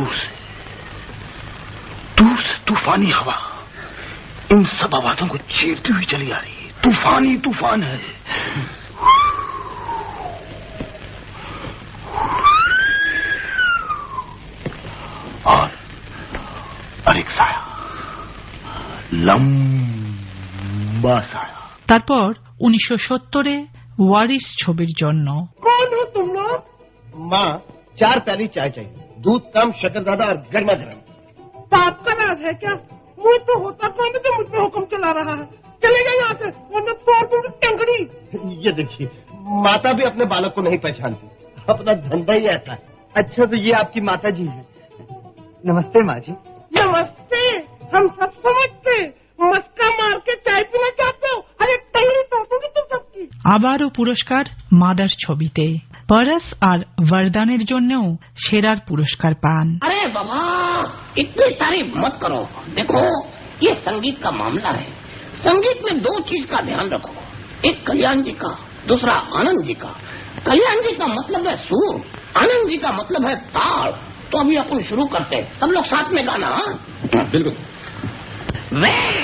दूर से तूफानी हवा इन सब आवाजों को चीरती हुई चली आ रही है। तूफान ही तूफान है। और एक साया, लंबा साया। তারপর 1970-এ ওয়ারিস ছবির জন্য कौन हो तुम लोग? माँ, 4 प्याली चाय चाहिए, दूध कम, शक्कर ज्यादा और गर्मा गर्म। बाप का राज है क्या? मुझे तो होता कौन है जो मुझ पे हुक्म चला रहा है? चले गए यहाँ से वरना तोड़ दूंगी टंगड़ी। ये देखिए, माता भी अपने बालक को नहीं पहचानती, अपना धंधा ही ऐसा है। अच्छा, तो ये आपकी माता जी है। नमस्ते माँ जी। नमस्ते। हम सब समझते, मस्का मार के चाय पीना चाहते हो? अरे टंगड़ी तोड़ दूंगी तुम सबकी। আবারও পুরস্কার মাদার ছবিতে। পরশ আর वरदाনের জন্যও সেরার পুরস্কার পান। अरे बाबा, इतनी तारीफ मत करो। देखो, ये संगीत का मामला है। संगीत में 2 चीज का ध्यान रखो, एक कल्याण जी का, दूसरा आनंद जी का। कल्याण जी का मतलब है सुर, आनंद जी का मतलब है ताल। तो अभी अपन शुरू करते हैं, सब लोग साथ में गाना। बिल्कुल। वे